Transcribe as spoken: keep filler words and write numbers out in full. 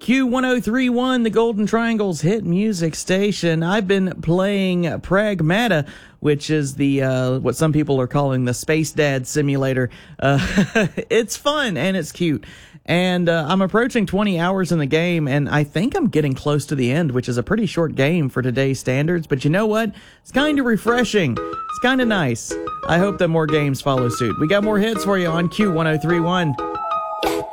Q one oh three point one, the Golden Triangle's hit music station. I've been playing Pragmata, which is the uh, what some people are calling the Space Dad Simulator. Uh, it's fun and it's cute. And uh, I'm approaching twenty hours in the game, and I think I'm getting close to the end, which is a pretty short game for today's standards. But you know what? It's kind of refreshing. It's kind of nice. I hope that more games follow suit. We got more hits for you on Q one oh three point one.